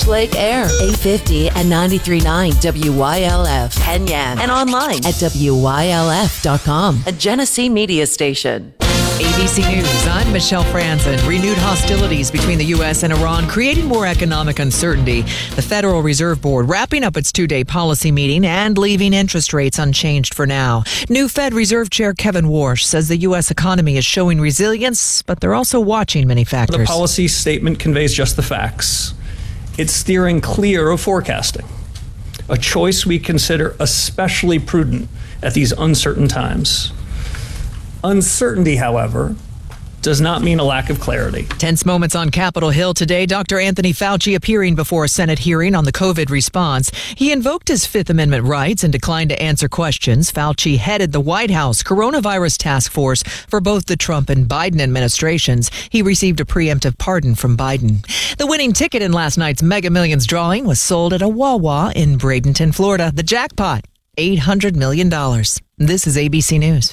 Lake Air, 850 and 93.9 WYLF, Penyan, and online at WYLF.com, a Genesee media station. ABC News, I'm Michelle Franzen. Renewed hostilities between the U.S. and Iran creating more economic uncertainty. The Federal Reserve Board wrapping up its two-day policy meeting and leaving interest rates unchanged for now. New Fed Reserve Chair Kevin Warsh says the U.S. economy is showing resilience, but they're also watching many factors. The policy statement conveys just the facts. It's steering clear of forecasting, a choice we consider especially prudent at these uncertain times. Uncertainty, however, does not mean a lack of clarity. Tense moments on Capitol Hill today. Dr. Anthony Fauci appearing before a Senate hearing on the COVID response. He invoked his Fifth Amendment rights and declined to answer questions. Fauci headed the White House coronavirus task force for both the Trump and Biden administrations. He received a preemptive pardon from Biden. The winning ticket in last night's Mega Millions drawing was sold at a Wawa in Bradenton, Florida. The jackpot, $800 million. This is ABC News.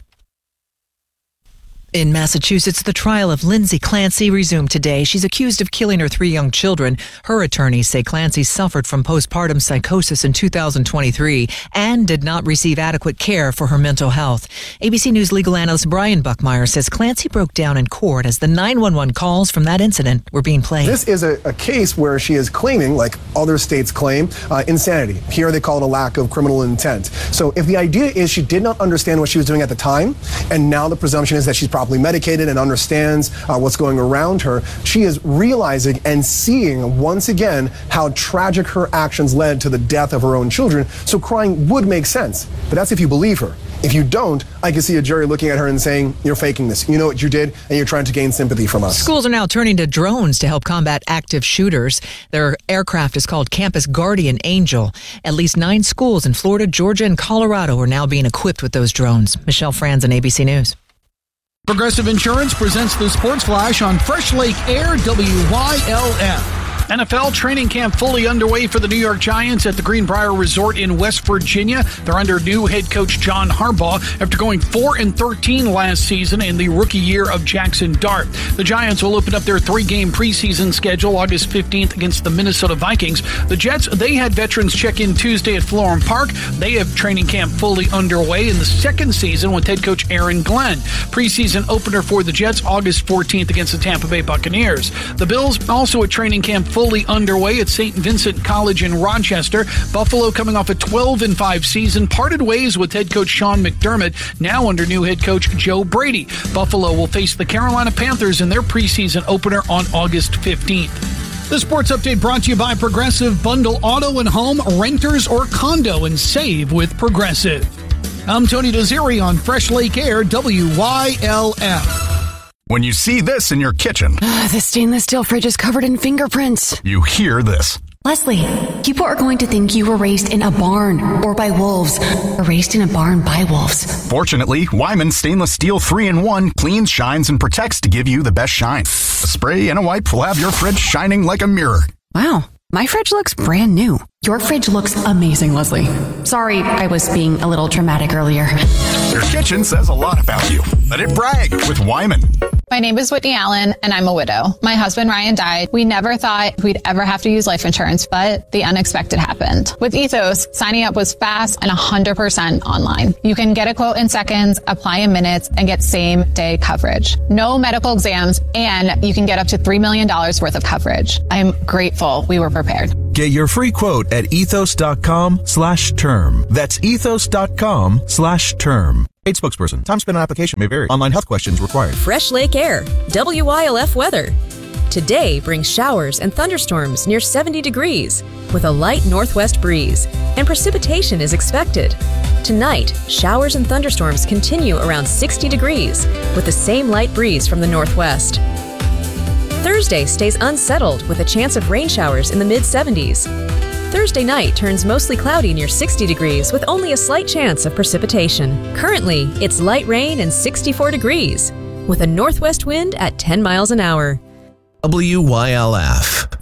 In Massachusetts, the trial of Lindsay Clancy resumed today. She's accused of killing her three young children. Her attorneys say Clancy suffered from postpartum psychosis in 2023 and did not receive adequate care for her mental health. ABC News legal analyst Brian Buckmeyer says Clancy broke down in court as the 911 calls from that incident were being played. This is a case where she is claiming, like other states claim, insanity. Here they call it a lack of criminal intent. So if the idea is she did not understand what she was doing at the time, and now the presumption is that she's properly medicated and understands what's going around her, she is realizing and seeing once again how tragic her actions led to the death of her own children. So crying would make sense, but that's if you believe her. If you don't, I can see a jury looking at her and saying, you're faking this. You know what you did, and you're trying to gain sympathy from us. Schools are now turning to drones to help combat active shooters. Their aircraft is called Campus Guardian Angel. At least 9 schools in Florida, Georgia, and Colorado are now being equipped with those drones. Michelle Franzen, ABC News. Progressive Insurance presents the Sports Flash on Fresh Lake Air, WYLF. NFL training camp fully underway for the New York Giants at the Greenbrier Resort in West Virginia. They're under new head coach John Harbaugh after going 4-13 last season in the rookie year of Jackson Dart. The Giants will open up their 3-game preseason schedule August 15th against the Minnesota Vikings. The Jets, they had veterans check in Tuesday at Florham Park. They have training camp fully underway in the second season with head coach Aaron Glenn. Preseason opener for the Jets August 14th against the Tampa Bay Buccaneers. The Bills also at training camp fully underway at St. Vincent College in Rochester. Buffalo, coming off a 12-5 season, parted ways with head coach Sean McDermott, now under new head coach Joe Brady. Buffalo will face the Carolina Panthers in their preseason opener on August 15th. The Sports Update brought to you by Progressive. Bundle auto and home, renters or condo, and save with Progressive. I'm Tony Desiri on Fresh Lake Air, WYLF. When you see this in your kitchen, the stainless steel fridge is covered in fingerprints. You hear this. Leslie, people are going to think you were raised in a barn or by wolves, or raised in a barn by wolves. Fortunately, Wyman Stainless Steel 3-in-1 cleans, shines, and protects to give you the best shine. A spray and a wipe will have your fridge shining like a mirror. Wow, my fridge looks brand new. Your fridge looks amazing, Leslie. Sorry, I was being a little dramatic earlier. Your kitchen says a lot about you. Let it brag with Wyman. My name is Whitney Allen, and I'm a widow. My husband, Ryan, died. We never thought we'd ever have to use life insurance, but the unexpected happened. With Ethos, signing up was fast and 100% online. You can get a quote in seconds, apply in minutes, and get same-day coverage. No medical exams, and you can get up to $3 million worth of coverage. I'm grateful we were prepared. Get your free quote at ethos.com/term. That's ethos.com/term. Paid spokesperson. Time spent on application may vary. Online health questions required. Fresh Lake Air, WYLF weather. Today brings showers and thunderstorms near 70 degrees with a light northwest breeze, and precipitation is expected. Tonight, showers and thunderstorms continue around 60 degrees with the same light breeze from the northwest. Thursday stays unsettled with a chance of rain showers in the mid-70s. Thursday night turns mostly cloudy near 60 degrees with only a slight chance of precipitation. Currently, it's light rain and 64 degrees with a northwest wind at 10 miles an hour. WYLF.